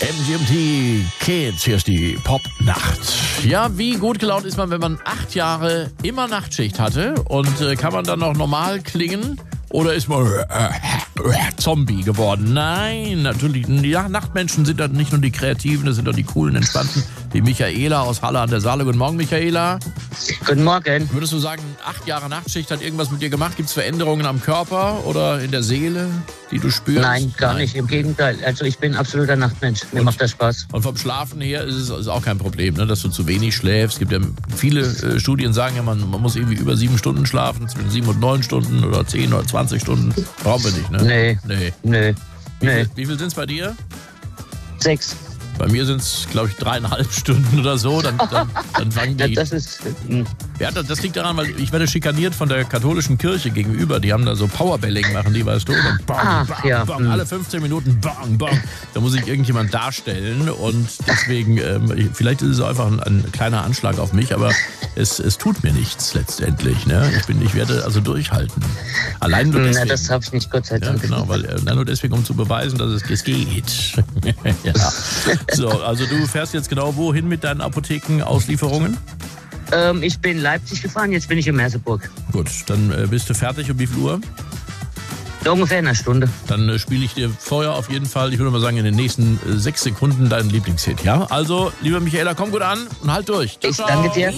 MGMT Kids, hier ist die Popnacht. Ja, wie gut gelaunt ist man, wenn man 8 Jahre immer Nachtschicht hatte und kann man dann noch normal klingen? Oder ist man Zombie geworden? Nein, natürlich. Ja, Nachtmenschen sind dann nicht nur die Kreativen, das sind doch die coolen, entspannten, wie Michaela aus Halle an der Saale. Guten Morgen, Michaela. Guten Morgen. Würdest du sagen, 8 Jahre Nachtschicht hat irgendwas mit dir gemacht? Gibt es Veränderungen am Körper oder in der Seele, die du spürst? Nein, gar nicht. Im Gegenteil. Also ich bin absoluter Nachtmensch. Mir macht das Spaß. Und vom Schlafen her ist es auch kein Problem, ne, dass du zu wenig schläfst. Es gibt ja viele Studien, sagen ja, man muss irgendwie über 7 Stunden schlafen, zwischen 7 und 9 Stunden oder 10 oder 20 Stunden. Brauchen wir nicht, ne? Nee. Wie viel sind es bei dir? 6. Bei mir sind es, glaube ich, 3,5 Stunden oder so. Dann fangen die. Das ist. Ja, das liegt daran, weil ich werde schikaniert von der katholischen Kirche gegenüber. Die haben da so Powerbelling, machen die, weißt du? Und bang, bang, ja. bang, alle 15 Minuten, bang, bang. Da muss ich irgendjemand darstellen. Und deswegen, vielleicht ist es einfach ein kleiner Anschlag auf mich, aber es tut mir nichts letztendlich. Ne? Ich werde also durchhalten. Allein nur deswegen. Na, das habe ich nicht, Gott sei Dank. Ja, genau, weil nur deswegen, um zu beweisen, dass es geht. Ja. So, also du fährst jetzt genau wohin mit deinen Apothekenauslieferungen? Ich bin Leipzig gefahren, jetzt bin ich in Merseburg. Gut, dann bist du fertig. Um wie viel Uhr? Ungefähr in einer Stunde. Dann spiele ich dir vorher auf jeden Fall, ich würde mal sagen, in den nächsten 6 Sekunden deinen Lieblingshit, ja? Also, lieber Michaela, komm gut an und halt durch. Ciao, Ich danke dir.